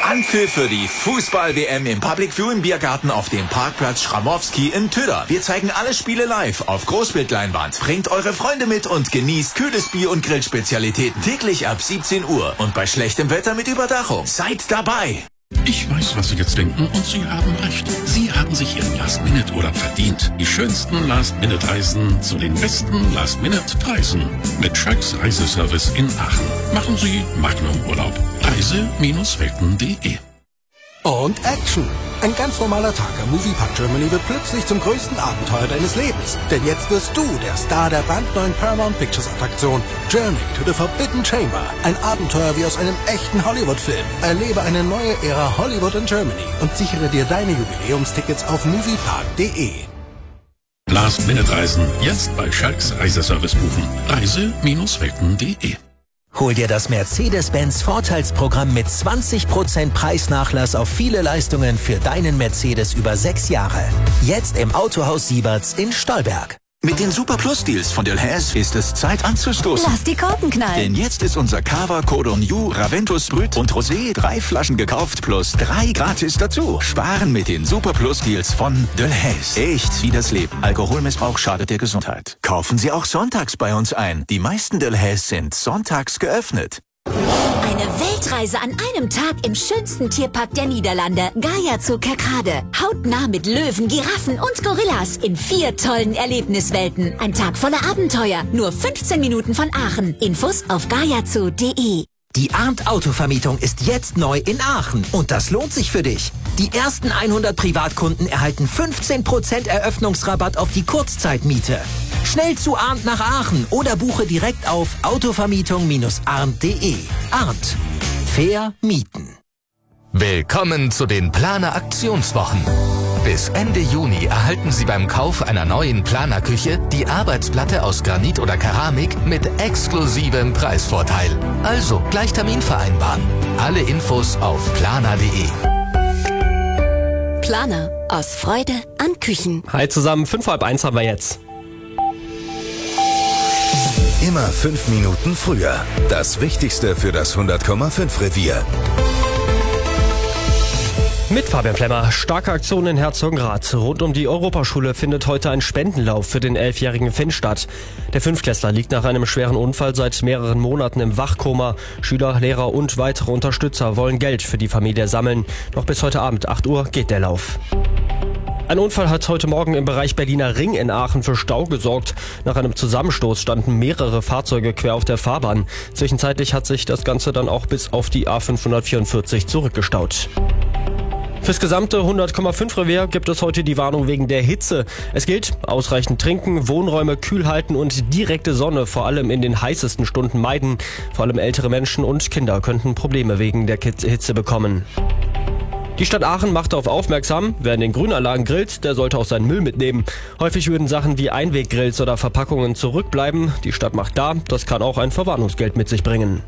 Anpfiff für die Fußball-WM im Public View im Biergarten auf dem Parkplatz Schramowski in Tüder. Wir zeigen alle Spiele live auf Großbildleinwand. Bringt eure Freunde mit und genießt kühles Bier und Grillspezialitäten täglich ab 17 Uhr und bei schlechtem Wetter mit Überdachung. Seid dabei! Ich weiß, was Sie jetzt denken, und Sie haben recht. Sie haben sich Ihren Last-Minute-Urlaub verdient. Die schönsten Last-Minute-Reisen zu den besten Last-Minute-Preisen. Mit Schalks Reiseservice in Aachen. Machen Sie Magnum-Urlaub. Reise-welten.de. Und Action! Ein ganz normaler Tag am Moviepark Germany wird plötzlich zum größten Abenteuer deines Lebens. Denn jetzt wirst du der Star der brandneuen Paramount Pictures Attraktion Journey to the Forbidden Chamber. Ein Abenteuer wie aus einem echten Hollywood-Film. Erlebe eine neue Ära Hollywood in Germany und sichere dir deine Jubiläumstickets auf moviepark.de. Last-Minute-Reisen jetzt bei Schalks Reiseservice buchen. Reise-welten.de. Hol dir das Mercedes-Benz Vorteilsprogramm mit 20% Preisnachlass auf viele Leistungen für deinen Mercedes über 6 Jahre. Jetzt im Autohaus Sieberts in Stolberg. Mit den Super Plus Deals von Delhaize ist es Zeit anzustoßen. Lass die Korken knallen. Denn jetzt ist unser Cava, Cordon New, Raventus Brut und Rosé 3 Flaschen gekauft plus 3 gratis dazu. Sparen mit den Super Plus Deals von Delhaize. Echt wie das Leben. Alkoholmissbrauch schadet der Gesundheit. Kaufen Sie auch sonntags bei uns ein. Die meisten Delhaize sind sonntags geöffnet. Eine Weltreise an einem Tag im schönsten Tierpark der Niederlande. Gaia Zoo Kerkrade. Hautnah mit Löwen, Giraffen und Gorillas in 4 tollen Erlebniswelten. Ein Tag voller Abenteuer. Nur 15 Minuten von Aachen. Infos auf gaiazoo.de. Die Arndt Autovermietung ist jetzt neu in Aachen und das lohnt sich für dich. Die ersten 100 Privatkunden erhalten 15% Eröffnungsrabatt auf die Kurzzeitmiete. Schnell zu Arndt nach Aachen oder buche direkt auf autovermietung-arndt.de. Arndt. Fair mieten. Willkommen zu den Planer Aktionswochen. Bis Ende Juni erhalten Sie beim Kauf einer neuen Planerküche die Arbeitsplatte aus Granit oder Keramik mit exklusivem Preisvorteil. Also gleich Termin vereinbaren. Alle Infos auf planer.de. Planer. Aus Freude an Küchen. Hi zusammen, 12:30 haben wir jetzt. Immer 5 Minuten früher. Das Wichtigste für das 100,5 Revier. Mit Fabian Flemmer. Starke Aktion in Herzogenrath. Rund um die Europaschule findet heute ein Spendenlauf für den 11-jährigen Finn statt. Der Fünftklässler liegt nach einem schweren Unfall seit mehreren Monaten im Wachkoma. Schüler, Lehrer und weitere Unterstützer wollen Geld für die Familie sammeln. Noch bis heute Abend 8 Uhr geht der Lauf. Ein Unfall hat heute Morgen im Bereich Berliner Ring in Aachen für Stau gesorgt. Nach einem Zusammenstoß standen mehrere Fahrzeuge quer auf der Fahrbahn. Zwischenzeitlich hat sich das Ganze dann auch bis auf die A544 zurückgestaut. Fürs gesamte 100,5 Revier gibt es heute die Warnung wegen der Hitze. Es gilt, ausreichend trinken, Wohnräume kühl halten und direkte Sonne vor allem in den heißesten Stunden meiden. Vor allem ältere Menschen und Kinder könnten Probleme wegen der Hitze bekommen. Die Stadt Aachen macht darauf aufmerksam, wer in den Grünanlagen grillt, der sollte auch seinen Müll mitnehmen. Häufig würden Sachen wie Einweggrills oder Verpackungen zurückbleiben. Die Stadt macht klar, das kann auch ein Verwarnungsgeld mit sich bringen.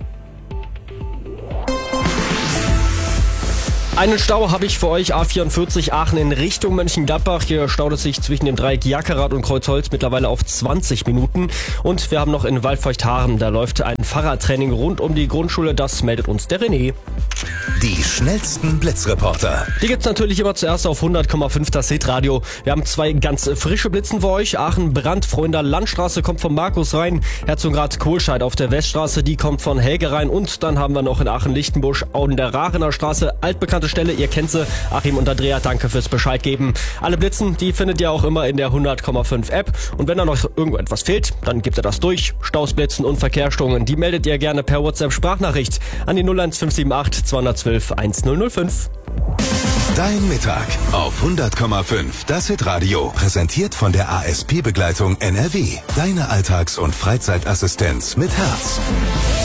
Einen Stau habe ich für euch, A44 Aachen in Richtung Mönchengladbach. Hier staut es sich zwischen dem Dreieck Jackerath und Kreuzholz mittlerweile auf 20 Minuten. Und wir haben noch in Waldfeucht-Haaren, da läuft ein Fahrradtraining rund um die Grundschule. Das meldet uns der René. Die schnellsten Blitzreporter. Die gibt's natürlich immer zuerst auf 100,5 das Hitradio. Wir haben 2 ganz frische Blitzen für euch. Aachen Brandfreunde Landstraße kommt von Markus rein. Herzogenrath-Kohlscheid auf der Weststraße, die kommt von Helge rein. Und dann haben wir noch in Aachen-Lichtenbusch an der Rachener Straße, altbekannte Stelle, ihr kennt sie. Achim und Andrea, danke fürs Bescheid geben. Alle Blitzen, die findet ihr auch immer in der 100,5 App. Und wenn da noch irgendetwas fehlt, dann gebt ihr das durch. Staus, Blitzen und Verkehrsstörungen, die meldet ihr gerne per WhatsApp-Sprachnachricht an die 01578 212 1005. Dein Mittag auf 100,5 das Hitradio. Präsentiert von der ASP-Begleitung NRW. Deine Alltags- und Freizeitassistenz mit Herz.